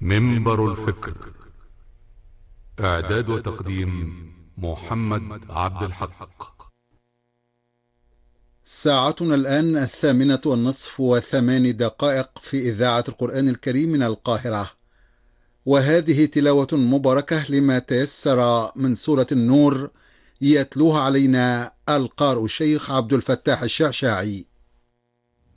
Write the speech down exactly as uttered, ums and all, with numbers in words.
منبر الفكر. إعداد وتقديم محمد عبد الحق. ساعتنا الآن الثامنة والنصف وثماني دقائق في إذاعة القرآن الكريم من القاهرة، وهذه تلاوة مباركة لما تيسر من سورة النور، يتلوها علينا القارئ الشيخ عبد الفتاح الشعشاعي.